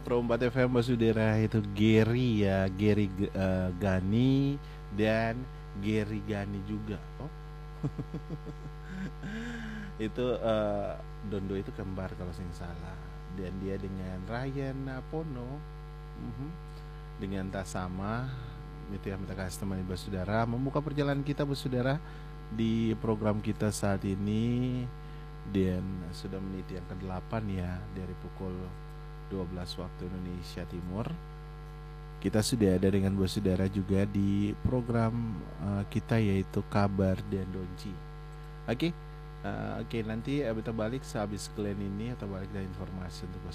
Pro 4 FM Basudara itu Gary ya, Gani dan Gary Gani juga. Oh, itu Dondo itu kembar kalau saya salah. Dan dia dengan Ryan Pono, mhm, dengan Tasama itu yang kita kasih teman Basudara membuka perjalanan kita Basudara di program kita saat ini. Dan sudah menit yang ke-8 ya, dari pukul 12 waktu Indonesia Timur. Kita sudah ada dengan bos saudara juga di program kita yaitu Kabar dan Donci. Oke, oke, nanti kita balik sehabis kalian ini atau balik dari informasi untuk bos